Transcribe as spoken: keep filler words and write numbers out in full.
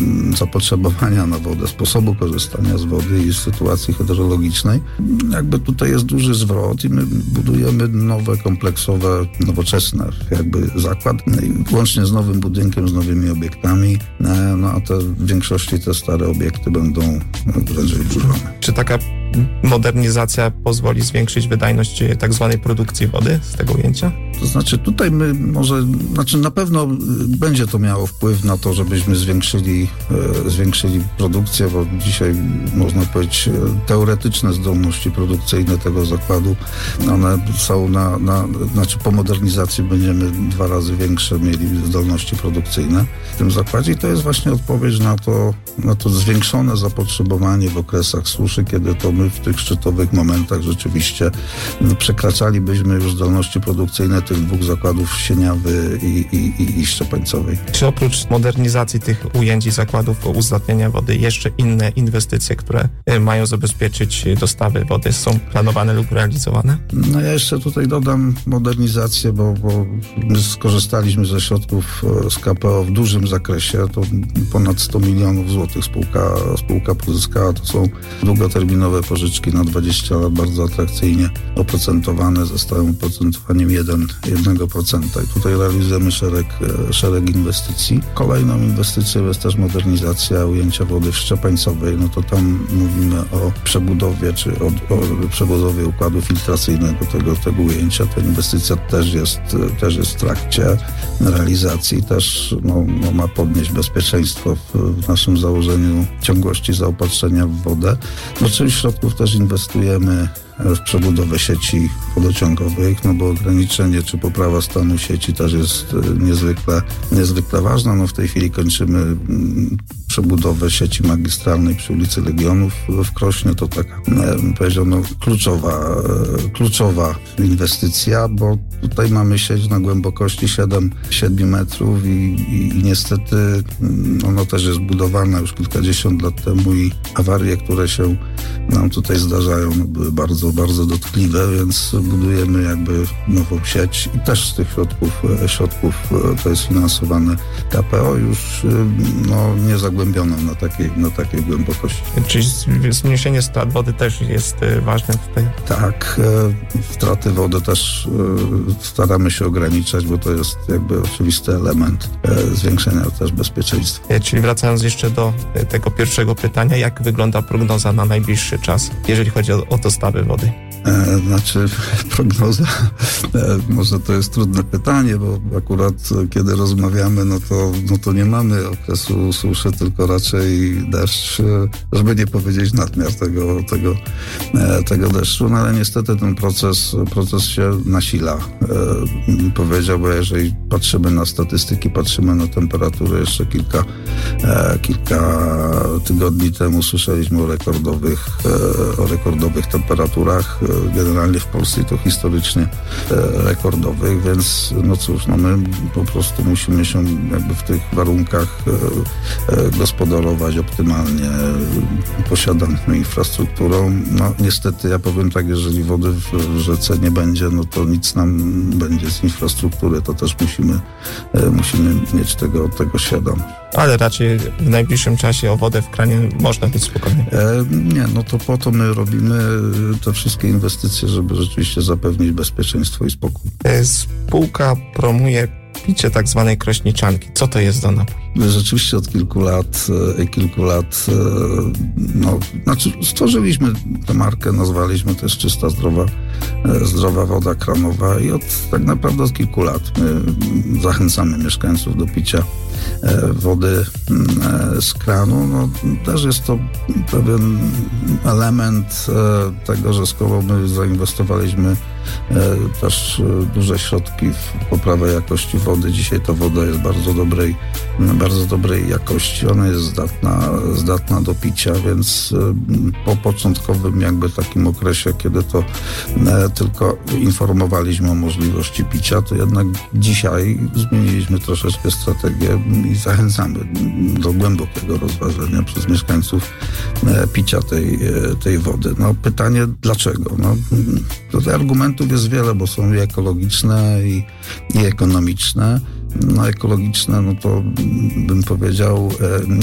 zapotrzebowania na wodę, sposobu korzystania z wody i z sytuacji hydrologicznej. Jakby tutaj jest duży zwrot i my budujemy nowe, kompleksowe, nowoczesne jakby zakład, łącznie z nowym budynkiem, z nowymi obiektami, no a te, w większości te stare obiekty będą wręcz wyburzone. Czy taka modernizacja pozwoli zwiększyć wydajność tak zwanej produkcji wody z tego ujęcia? To znaczy tutaj my może, znaczy na pewno będzie to miało wpływ na to, żebyśmy zwiększyli, e, zwiększyli produkcję, bo dzisiaj można powiedzieć teoretyczne zdolności produkcyjne tego zakładu, one są na, na znaczy po modernizacji będziemy dwa razy większe mieli zdolności produkcyjne w tym zakładzie i to jest właśnie odpowiedź na to, na to zwiększone zapotrzebowanie w okresach suszy, kiedy to my w tych szczytowych momentach rzeczywiście przekraczalibyśmy już zdolności produkcyjne tych dwóch zakładów Sieniawy i, i, i Szczepańcowej. Czy oprócz modernizacji tych ujęć i zakładów uzdatniania wody jeszcze inne inwestycje, które mają zabezpieczyć dostawy wody, są planowane lub realizowane? No ja jeszcze tutaj dodam modernizację, bo, bo my skorzystaliśmy ze środków z K P O w dużym zakresie. To ponad sto milionów złotych spółka, spółka pozyskała. To są długoterminowe pożyczki na dwadzieścia lat, bardzo atrakcyjnie oprocentowane, ze stałym oprocentowaniem jeden procent. I tutaj realizujemy szereg, szereg inwestycji. Kolejną inwestycją jest też modernizacja ujęcia wody w Szczepańcowej. No to tam mówimy o przebudowie, czy o, o przebudowie układu filtracyjnego tego, tego ujęcia. Ta inwestycja też jest, też jest w trakcie realizacji. Też no, no ma podnieść bezpieczeństwo w, w naszym założeniu ciągłości zaopatrzenia w wodę. No, część środków też inwestujemy w przebudowę sieci wodociągowych, no bo ograniczenie czy poprawa stanu sieci też jest niezwykle, niezwykle ważna. No w tej chwili kończymy przebudowę sieci magistralnej przy ulicy Legionów w Krośnie. To taka, bym powiedział, no, kluczowa, kluczowa inwestycja, bo tutaj mamy sieć na głębokości siedem metrów i, i, i niestety ona też jest budowana już kilkadziesiąt lat temu i awarie, które się nam tutaj zdarzają, no, były bardzo, bardzo dotkliwe, więc budujemy jakby nową sieć i też z tych środków, środków to jest finansowane K P O już no, nie zagłębioną na takiej, na takiej głębokości. Czyli zmniejszenie strat wody też jest ważne tutaj? Tak, straty wody też staramy się ograniczać, bo to jest jakby oczywisty element zwiększenia też bezpieczeństwa. Czyli wracając jeszcze do tego pierwszego pytania, jak wygląda prognoza na najbliższy czas, jeżeli chodzi o, o dostawy wody? E, znaczy prognoza, e, może to jest trudne pytanie, bo akurat kiedy rozmawiamy, no to, no to nie mamy okresu suszy, tylko raczej deszcz, żeby nie powiedzieć nadmiar tego, tego, e, tego deszczu, no ale niestety ten proces, proces się nasila. E, powiedziałbym, jeżeli patrzymy na statystyki, patrzymy na temperatury, jeszcze kilka, e, kilka tygodni temu słyszeliśmy o rekordowych, e, o rekordowych temperaturach, generalnie w Polsce i to historycznie e, rekordowych, więc no cóż, no my po prostu musimy się jakby w tych warunkach e, e, gospodarować optymalnie posiadaną infrastrukturą. No niestety ja powiem tak, jeżeli wody w, w rzece nie będzie, no to nic nam będzie z infrastruktury, to też musimy, e, musimy mieć tego, tego świadomość. Ale raczej w najbliższym czasie o wodę w kranie można być spokojny. E, nie, no to po to my robimy te wszystkie inwestycje, żeby rzeczywiście zapewnić bezpieczeństwo i spokój. Spółka promuje picie tak zwanej krośniczanki. Co to jest za napój? Rzeczywiście od kilku lat, kilku lat, no, znaczy stworzyliśmy tę markę, nazwaliśmy też Czysta, Zdrowa, zdrowa Woda Kranowa i od tak naprawdę od kilku lat my zachęcamy mieszkańców do picia wody z kranu. No, też jest to pewien element tego, że skoro my zainwestowaliśmy też duże środki w poprawę jakości wody, dzisiaj ta woda jest bardzo dobrej, bardzo dobrej jakości, ona jest zdatna, zdatna do picia, więc po początkowym jakby takim okresie, kiedy to tylko informowaliśmy o możliwości picia, to jednak dzisiaj zmieniliśmy troszeczkę strategię i zachęcamy do głębokiego rozważenia przez mieszkańców picia tej, tej wody. No pytanie dlaczego? No, tutaj argumentów jest wiele, bo są i ekologiczne i, i ekonomiczne. No ekologiczne, no to bym powiedział